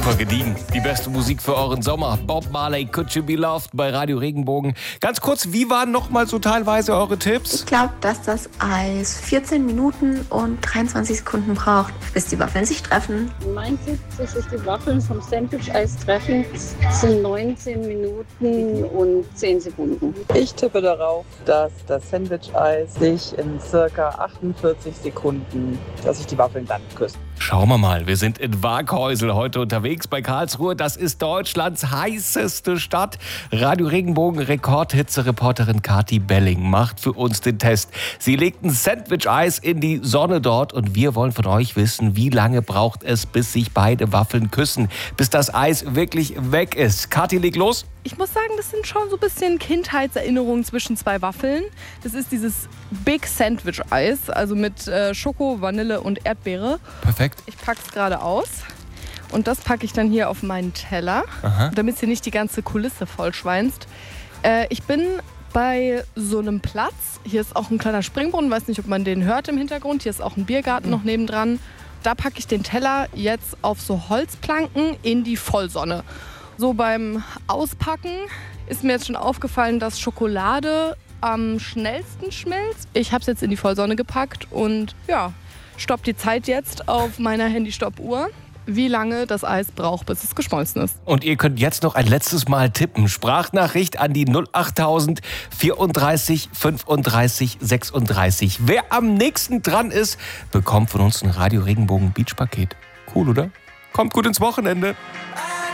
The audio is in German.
Super gediegen. Die beste Musik für euren Sommer. Bob Marley, Could You Be Loved bei Radio Regenbogen. Ganz kurz, wie waren nochmal so teilweise eure Tipps? Ich glaube, dass das Eis 14 Minuten und 23 Sekunden braucht, bis die Waffeln sich treffen. Mein Tipp, dass sich die Waffeln vom Sandwich-Eis treffen, sind 19 Minuten und 10 Sekunden. Ich tippe darauf, dass das Sandwich-Eis sich in circa 48 Sekunden, dass sich die Waffeln dann küssen. Schauen wir mal, wir sind in Waaghäusel heute unterwegs bei Karlsruhe. Das ist Deutschlands heißeste Stadt. Radio Regenbogen Rekordhitze-Reporterin Kathi Belling macht für uns den Test. Sie legt ein Sandwich-Eis in die Sonne dort und wir wollen von euch wissen, wie lange braucht es, bis sich beide Waffeln küssen, bis das Eis wirklich weg ist. Kathi, leg los. Ich muss sagen, das sind schon so ein bisschen Kindheitserinnerungen zwischen zwei Waffeln. Das ist dieses Big Sandwich Eis, also mit Schoko, Vanille und Erdbeere. Perfekt. Ich pack's gerade aus und das packe ich dann hier auf meinen Teller, damit sie nicht die ganze Kulisse vollschweinst. Ich bin bei so einem Platz. Hier ist auch ein kleiner Springbrunnen, weiß nicht, ob man den hört im Hintergrund. Hier ist auch ein Biergarten noch nebendran. Da packe ich den Teller jetzt auf so Holzplanken in die Vollsonne. So beim Auspacken ist mir jetzt schon aufgefallen, dass Schokolade am schnellsten schmilzt. Ich habe es jetzt in die Vollsonne gepackt und ja, stopp die Zeit jetzt auf meiner Handy-Stoppuhr, wie lange das Eis braucht, bis es geschmolzen ist. Und ihr könnt jetzt noch ein letztes Mal tippen. Sprachnachricht an die 08000 34 35 36. Wer am nächsten dran ist, bekommt von uns ein Radio Regenbogen Beach Paket. Cool, oder? Kommt gut ins Wochenende.